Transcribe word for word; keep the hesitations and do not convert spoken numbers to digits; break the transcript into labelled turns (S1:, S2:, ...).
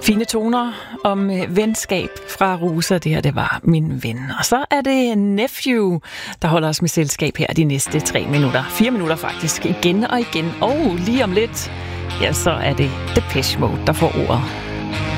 S1: Fine toner om venskab fra Ruser. Det her, det var Min Ven. Og så er det Nephew, der holder os med selskab her de næste tre minutter. Fire minutter faktisk. Igen og igen. Og lige om lidt, ja, så er det Depeche Mode, der får ordet.